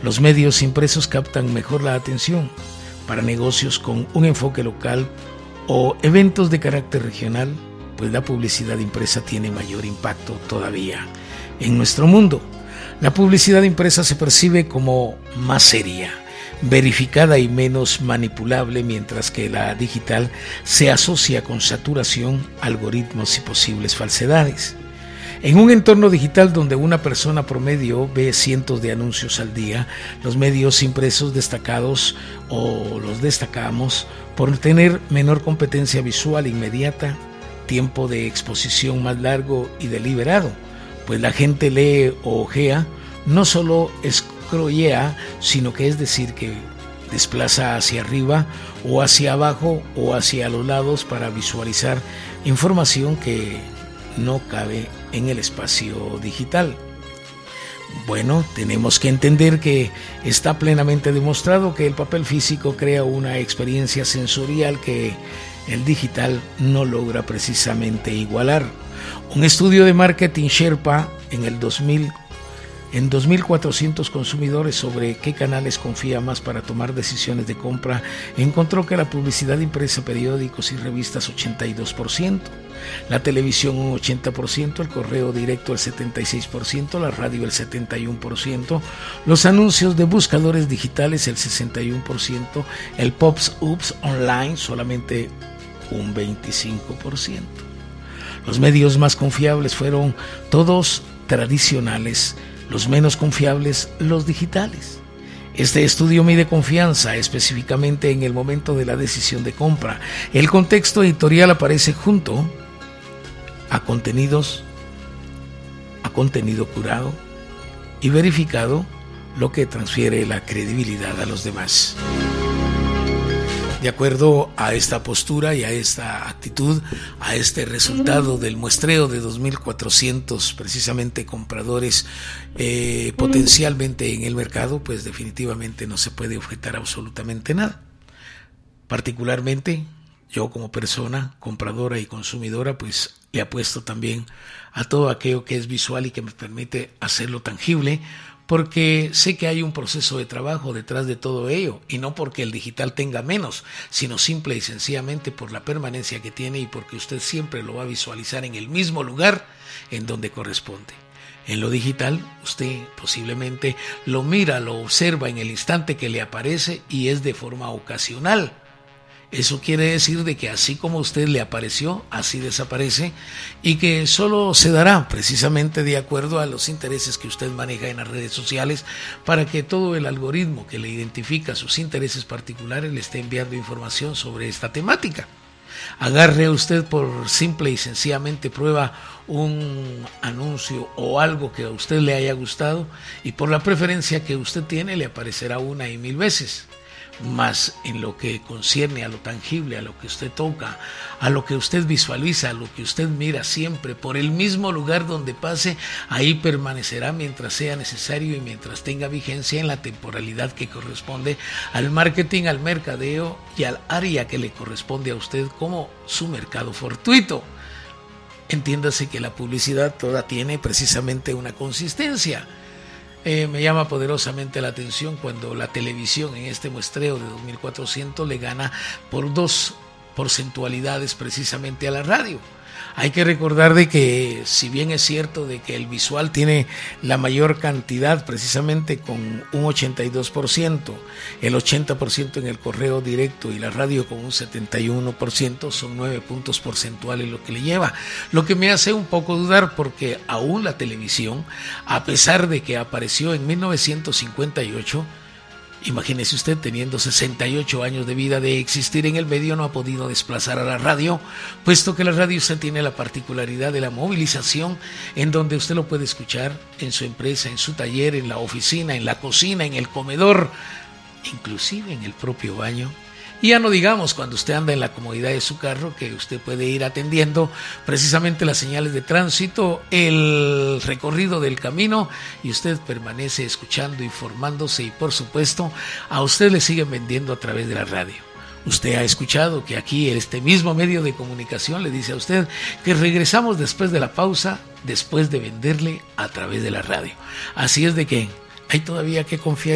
Los medios impresos captan mejor la atención. Para negocios con un enfoque local o eventos de carácter regional, pues la publicidad impresa tiene mayor impacto todavía. En nuestro mundo, la publicidad impresa se percibe como más seria, verificada y menos manipulable, mientras que la digital se asocia con saturación, algoritmos y posibles falsedades. En un entorno digital donde una persona promedio ve cientos de anuncios al día, los medios impresos destacados o los destacamos por tener menor competencia visual inmediata, tiempo de exposición más largo y deliberado, pues la gente lee o ojea, no solo scrollea, sino que es decir que desplaza hacia arriba o hacia abajo o hacia los lados para visualizar información que no cabe en el espacio digital. Bueno, tenemos que entender que está plenamente demostrado que el papel físico crea una experiencia sensorial que el digital no logra precisamente igualar. Un estudio de marketing Sherpa en 2.400 consumidores sobre qué canales confía más para tomar decisiones de compra, encontró que la publicidad impresa, periódicos y revistas 82%, la televisión un 80%, el correo directo el 76%, la radio el 71%, los anuncios de buscadores digitales el 61%, el pop-ups online solamente un 25%. Los medios más confiables fueron todos tradicionales, los menos confiables los digitales. Este estudio mide confianza específicamente en el momento de la decisión de compra. El contexto editorial aparece junto a contenido curado y verificado, lo que transfiere la credibilidad a los demás. De acuerdo a esta postura y a esta actitud, a este resultado del muestreo de 2.400 precisamente compradores potencialmente en el mercado, pues definitivamente no se puede objetar absolutamente nada. Particularmente yo como persona compradora y consumidora, pues le apuesto también a todo aquello que es visual y que me permite hacerlo tangible, porque sé que hay un proceso de trabajo detrás de todo ello, y no porque el digital tenga menos, sino simple y sencillamente por la permanencia que tiene y porque usted siempre lo va a visualizar en el mismo lugar en donde corresponde. En lo digital, usted posiblemente lo mira, lo observa en el instante que le aparece y es de forma ocasional. Eso quiere decir de que así como a usted le apareció, así desaparece, y que solo se dará precisamente de acuerdo a los intereses que usted maneja en las redes sociales, para que todo el algoritmo que le identifica sus intereses particulares le esté enviando información sobre esta temática. Agarre usted por simple y sencillamente prueba un anuncio o algo que a usted le haya gustado, y por la preferencia que usted tiene le aparecerá 1 y 1000 veces. Más en lo que concierne a lo tangible, a lo que usted toca, a lo que usted visualiza, a lo que usted mira siempre, por el mismo lugar donde pase, ahí permanecerá mientras sea necesario y mientras tenga vigencia en la temporalidad que corresponde al marketing, al mercadeo y al área que le corresponde a usted como su mercado fortuito. Entiéndase que la publicidad toda tiene precisamente una consistencia. Me llama poderosamente la atención cuando la televisión en este muestreo de 2.400 le gana por 2 porcentualidades precisamente a la radio. Hay que recordar de que si bien es cierto de que el visual tiene la mayor cantidad precisamente con un 82%, el 80% en el correo directo y la radio con un 71%, son 9 puntos porcentuales lo que le lleva. Lo que me hace un poco dudar, porque aún la televisión, a pesar de que apareció en 1958, imagínese usted, teniendo 68 años de vida de existir en el medio, no ha podido desplazar a la radio, puesto que la radio usted tiene la particularidad de la movilización, en donde usted lo puede escuchar en su empresa, en su taller, en la oficina, en la cocina, en el comedor, inclusive en el propio baño. Y ya no digamos cuando usted anda en la comodidad de su carro, que usted puede ir atendiendo precisamente las señales de tránsito, el recorrido del camino, y usted permanece escuchando, informándose, y por supuesto a usted le siguen vendiendo a través de la radio. Usted ha escuchado que aquí este mismo medio de comunicación le dice a usted que regresamos después de la pausa, después de venderle a través de la radio. Así es de que hay todavía que confiar